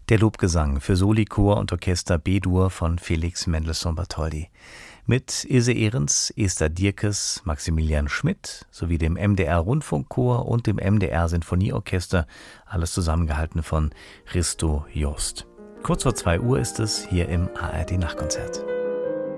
Der Lobgesang für Soli, Chor und Orchester B-Dur von Felix Mendelssohn Bartholdy. Mit Ilse Ehrens, Esther Dierkes, Maximilian Schmidt sowie dem MDR Rundfunkchor und dem MDR Sinfonieorchester, alles zusammengehalten von Risto Jost. Kurz vor 2 Uhr ist es hier im ARD Nachtkonzert.